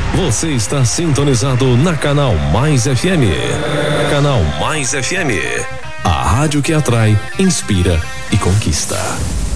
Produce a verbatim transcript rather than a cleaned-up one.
Você está sintonizado na Canal Mais F M. Canal Mais F M. A rádio que atrai, inspira e conquista.